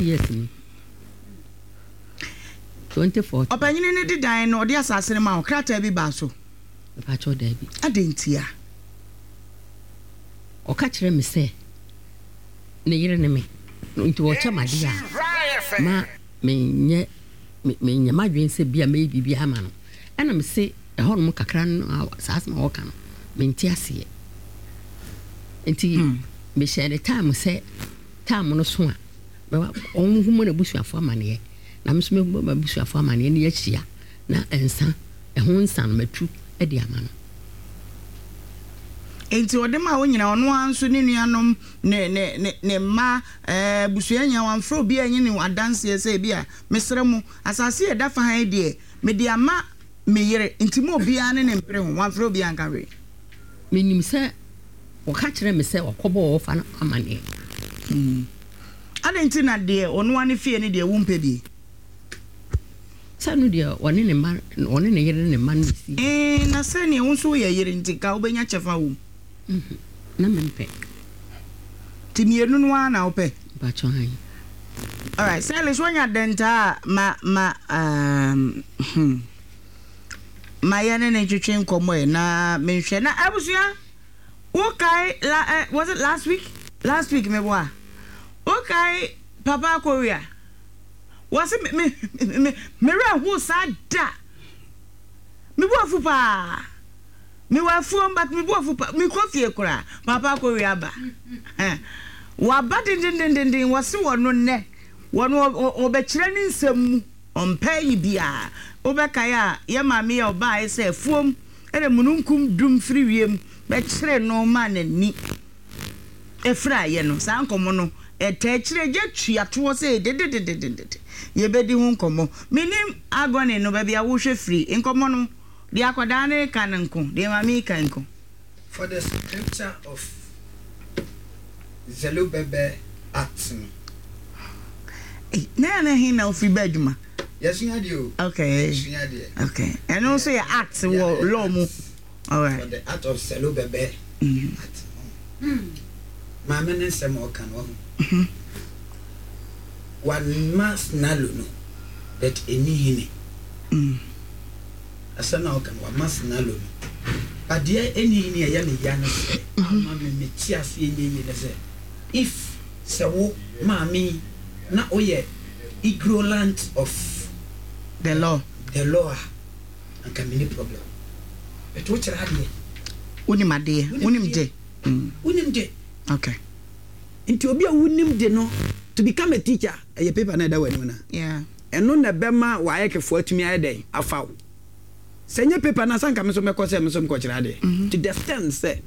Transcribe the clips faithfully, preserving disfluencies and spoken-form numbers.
years ni twenty fourteen Opanyine ne di dan no odi asase ne ma o krata bi ba so pa cho da bi adentia o ka kire me se ne yire ne me nti wo chama dia ma me nye me nye madwen se bia me bibi ama no ana me se e ho no kakra no saas ma wo ka no me nti ase nti me share time se time no so a on hu mo na busuafo amane na me so me ba busuafo amane ne yachia na ensa e ho nsa no matu e di ama no enti odema wo nyina ono anso ne nuanom ne ne ne ne ma eh busuanya wanfro bi anyi ne adanse se bia mesere mu asase e dafa han de me di ama me yere enti mo bia ne ne mpre ho wanfro bi anka we menim se wo ka kire me se wakobo wo fa na amane mm adenti na de ono ane fie ne de wo mpe bi sanu de woni ne ma woni ne yere ne ma ne si eh na se ne wo so ye yere nti ka wo benya chefa wo mhm na mempe timienu no ana ope ba cho han all right so let's when you denta ma ma um ma yana ne twetwe nkomo e na menhwe na abusua okay la, uh, was it last week last week me boa okay papa Korea was it me me me me ra hu sada me boa fu pa me wa fu but me boa fu pa me kofie kura papa Korea ba eh wa ba din din din din wase wono ne wono obekire ni nsam ompa yi bia obekaya ye mame ye oba ai se fuom ere mununkum dum firi wiem be kire no ma nani efra ye no sa nkomo no ete kire je tuato se de de de de de ye bedi hu nkomo minim agone no ba bia wo hwe firi nkomo no de akoda na kananko de mame kanko for the scripture of Zelubebe Acts. Eh, na na hin na ofi baduma. Yes, you do. Okay. Yes, you do. Okay. And also your acts wo law mu. All right. For the act of Zelubebe. Mhm. Mm. Mama ne sem o kan wo. Mhm. One must nalo no that any hini. Mm. Asana o kan one must nalo no. But there any hini ya ne ya no say. Mama me me ti ase enyi ne say. If so mami na oye ignorant of the law the law and can be problem but what you had unim ade unim de unim de okay into obi a unim de no to become a teacher a paper na da wani na yeah eno na bema wa ayekefo atumi ayeden afaw senye paper na sanka me so me kose me so me ko kira de to the extent say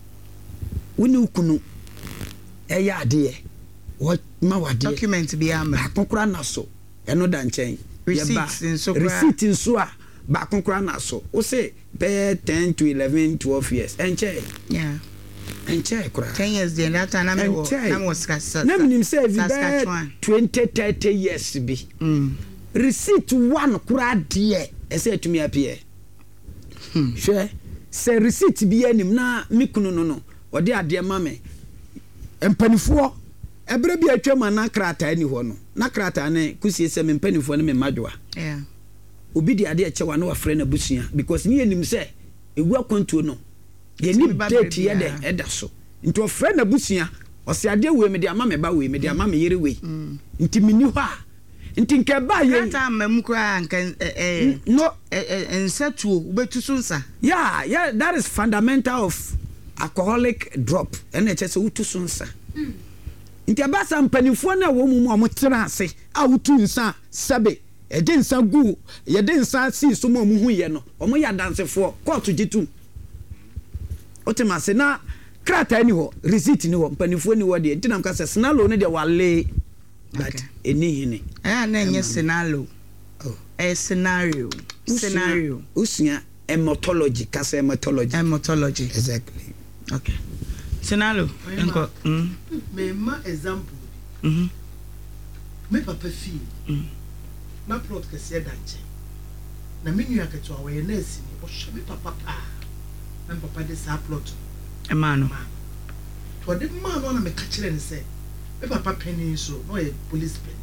uni ukunu eya ade what ma wade document bi am ba kokora na so eno da nchen receipts in so receipt in so a ba kokora na so o say be ten to eleven twelve years enche yeah enche kora ten years then that time na me wo na me was kasa na me say be twenty thirty years bi mm receipt one kora de e say tumi apia hmm hwe say receipt bi anim na mikunu no no ode ade ma me empanifo ebere bi atwa na krata ni ho no na krata ne kusie se me empanifo ne me madwa yeah obi di ade eche wa na wafre na busua because ni enim se ewu akontuo no ye ni date ye de eda so nti ofre na busua ose ade we me de ama me ba we me de ama me yere we nti mini ho a nti nke ba ye krata mam kura nka eh no ensatuo ubetusu nsa yeah yeah that is fundamental of alcoholic drop and eche se utusu nsa nti abasa mpanifo na wo mu mu amotira ase a utu nsa sabe eje nsa gu ye de nsa si so mu hu ye no omo ya dansefo court jitu otima se na krata ni ho receipt ni ho mpanifo ni ho de nti nam ka se snalo ne de wale but eni hini eh na enye scenario oh eh scenario scenario usia hematology ka se hematology hematology exactly okay scenario enko mm me ma example mhm me papa fi mm na plot ke se danche na menu akato awe nurse ni o hwe me papa pa na papa de sa plot e ma no to de ma no na me ka kire ne se me papa penny so no e police pen